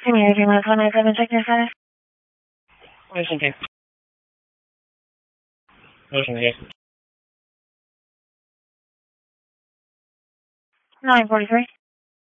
Community Dream 197, check your status. Listen to. Listen to. 943.